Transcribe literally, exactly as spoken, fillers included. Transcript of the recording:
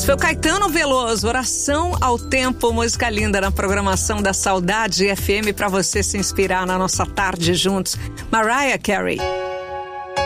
Esse foi o Caetano Veloso, Oração ao Tempo, música linda na programação da Saudade F M para você se inspirar na nossa tarde juntos. Mariah Carey.